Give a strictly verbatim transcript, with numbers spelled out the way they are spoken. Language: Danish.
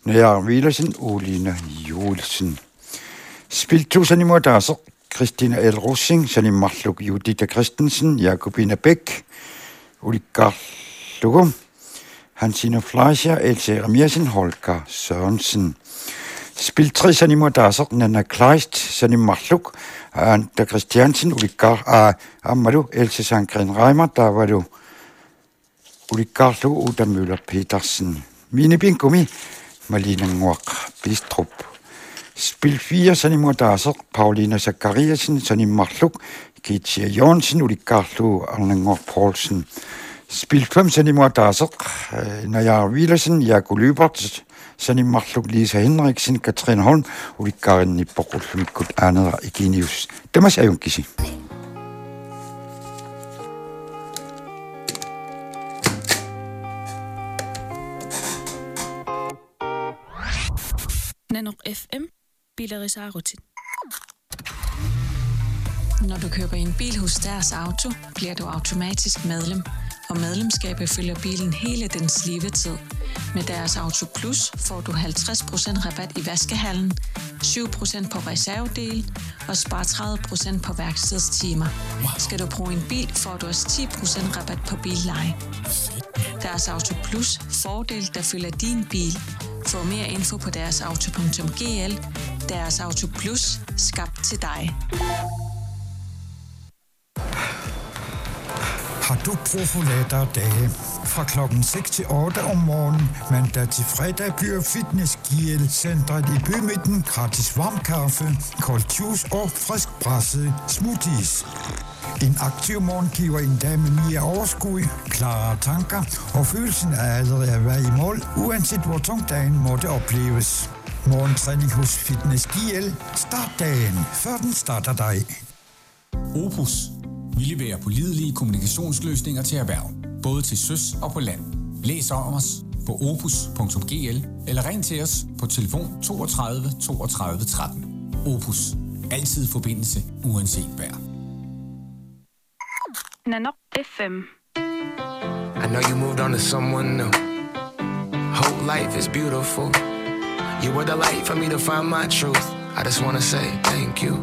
Naja Vilersen, Olina Jolsen. Spiltu sani mordaser, Christina L. Rossing, sani Marluk Judita Christensen, Jakobina Bæk, Uli Garlugum, Hansina Fleischer, Else Ramirsen, Holger Sørensen. Spil tre sani mordaser, Nana Kleist, sani Marluk, Anta Christiansen, Uli Gar, Amaru, Else Sankren Reimer, der var du Uli Garlug, Uda Møller Petersen. Mine Bingumi, Malina Ngwak, Bistrup. Spil fire, Sani Mordaser, Paulina Zachariasen, Sani Marluk, Ketia Jørgensen, Uli Garlug, Arne Ngwak Poulsen. Spil fem, Sani Mordaser, Naja Vilersen, Jakob Lybert, Sani Marluk, Lisa Henriksen, Katrine Holm, Uli Karin Niborg, Mikut Anna, Egenius. Det må jeg jo ikke sige. Nanok F M, Bileris Arutin. Når du køber en bil hos Deres Auto, bliver du automatisk medlem, og medlemskabet følger bilen hele dens levetid. Med Deres Auto Plus får du halvtreds procent rabat i vaskehallen, syv procent på reservedel og spar tredive procent på værkstedstimer. Skal du bruge en bil, får du også ti procent rabat på billeje. Deres Auto Plus, fordel der følger din bil. Få mere info på deres auto punktum g l. Deres Auto Plus, skabt til dig. Har du profilater dage? Fra klokken seks til otte om morgenen, mandag til fredag byder Fitness G L-centret i bymidten gratis varm kaffe, kold juice og frisk pressede smoothies. En aktiv morgen giver en dag med mere overskud, klare tanker og følelsen af allerede at være i mål, uanset hvor tung dagen måtte opleves. Morgentræning hos Fitness G L. Start dagen, før den starter dig. Opus. Vi leverer pålidelige kommunikationsløsninger til erhverv, både til søs og på land. Læs om os på opus punktum g l eller ring til os på telefon toogtredive toogtredive tretten. Opus. Altid forbindelse, uanset vejr. Nanok F M. I know you moved on to someone new. Whole life is beautiful. You were the light for me to find my truth. I just wanna say thank you.